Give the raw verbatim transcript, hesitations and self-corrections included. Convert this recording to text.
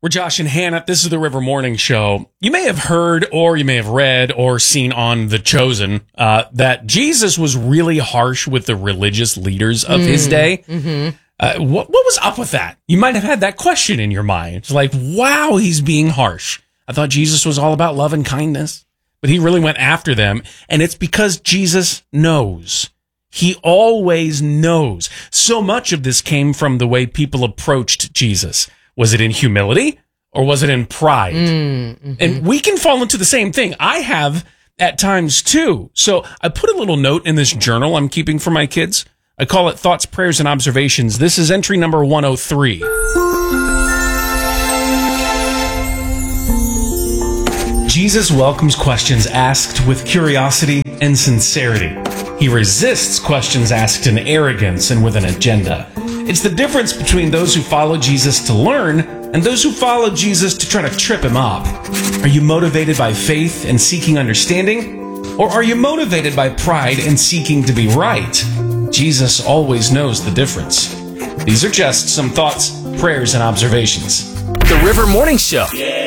We're Josh and Hannah. This is the River Morning Show. You may have heard, or you may have read, or seen on The Chosen uh, that Jesus was really harsh with the religious leaders of mm, his day. Mm-hmm. Uh, what, what was up with that? You might have had that question in your mind. It's like, wow, he's being harsh. I thought Jesus was all about love and kindness, but he really went after them. And it's because Jesus knows. He always knows. So much of this came from the way people approached Jesus. Was it in humility or was it in pride? Mm-hmm. And we can fall into the same thing. I have at times too. So I put a little note in this journal I'm keeping for my kids. I call it Thoughts, Prayers, and Observations. This is entry number one oh three. Jesus welcomes questions asked with curiosity and sincerity. He resists questions asked in arrogance and with an agenda. It's the difference between those who follow Jesus to learn and those who follow Jesus to try to trip him up. Are you motivated by faith and seeking understanding? Or are you motivated by pride and seeking to be right? Jesus always knows the difference. These are just some thoughts, prayers, and observations. The River Morning Show. Yeah.